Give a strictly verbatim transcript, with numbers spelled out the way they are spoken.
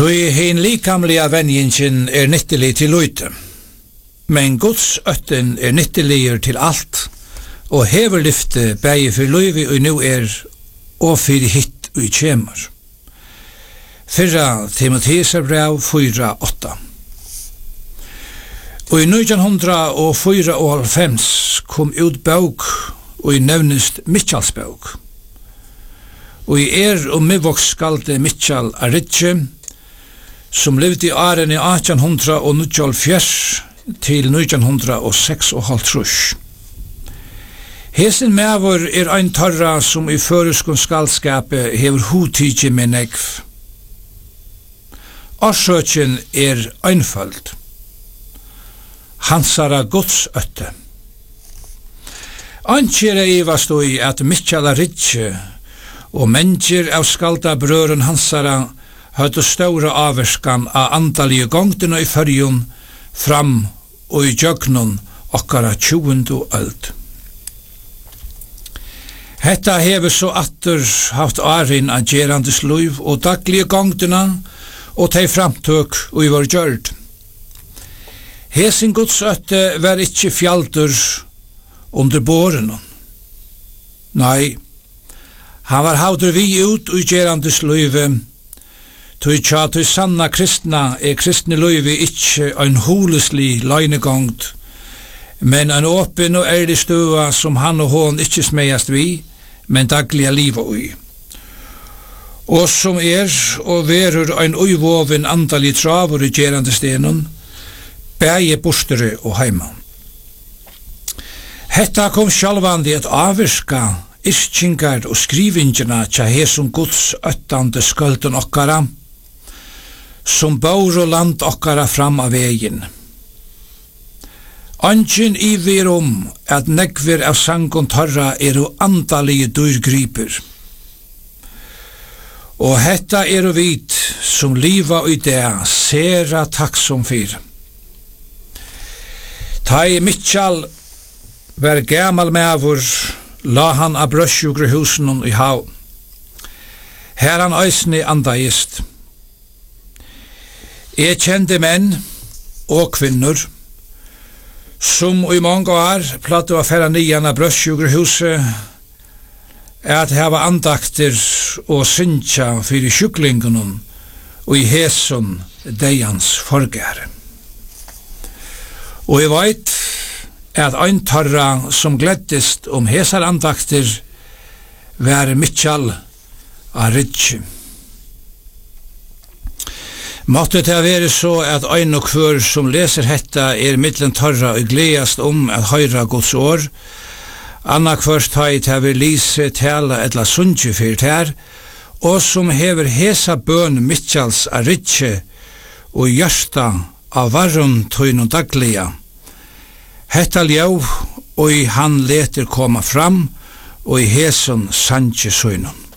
Tui hin likamliga venjingen er nyttelig til løyte, men Guds øtten er nytteliger til alt, og hever lyfte bægi for løyvi og nu er, og for hitt og kjemur. Fyrra Timotheusar brev fyra åtta. Og i nítjan fýraoghálvfems kom ut bók og i nevnest Mitchalls bók. Og i er og mivoksskalde Mitchall Aridje, som levde i årene átjan níggjuoghálvfjerðs til nítjan seksoghalvtrýss. Hesen mevor er ein torra som i føreskun skaldskape hever hutidje med negv. Orsøkjen er einføld. Hansara Guds øtte. Ankjere ivast og i at Mitchall Aridje og mennger av skalda brøren Hansara høyde ståre averskan av andalige gongtene i fyrjun fram og i jøgnun okkara tjuendu øld. Hetta hever så atter haft arin av gerandes luiv og daglige gongtene og tei framtøk og i vår gjørd. Hesen Guds øtte var ikkje fjaldur under båren. Nei, han var haudur vi ut og gerandes luive. Tui tja tui sanna kristna er kristne luive ikkje ein huleslig løgnegongt, men ein åpen og ærlig støva som han og hon ikkje smeiast vi, men dagliga liva ui. Og som er og verur ein uivoven andalig travur i gerande stenon, bæje bostere og heima. Hetta kom sjalvandi at avvirka iskjingar og skrivingina tja hesum Guds öttande skölden okkara, som bor og land okkara fram av vegin. Angin ivir om at negver av sangon torra er og andalige dyrgriper. Og hetta er og vit som liva i det sera takksom fyr. Ta i Mitchall var gamal mevor, la han av brøsjugre husen i hav. Her han øysni andaist. Jeg kjente menn og kvinnor som i mange år platt å færa nian av brøsjugrehuset at hava andakter og synsja fyrir sjuklingen og i heson deians forgær. Og jeg veit at ein torra som gleddist om hesar andakter var Mitchall Aridje. Måtte det være så at ein og kvør som leser hetta er mittlen torra og gledast om at høyra Guds år, anna kvørst har jeg til å lise, tala etla sunnje fyrt her, og som hever hesa bøn Mitchalls Aridje og hjørsta av varun tøynun daglia. Hetta ljau og han leter koma fram og i heson sanje søynun.